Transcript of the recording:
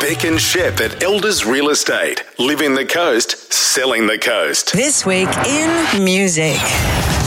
Beck and Shep at Elders Real Estate. Living the coast, selling the coast. This week in music.